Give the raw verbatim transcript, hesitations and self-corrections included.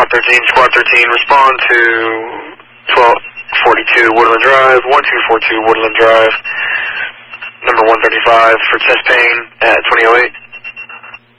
thirteen, Squad thirteen, respond to twelve forty-two Woodland Drive, one two four two Woodland Drive, number one thirty-five for chest pain at twenty oh eight.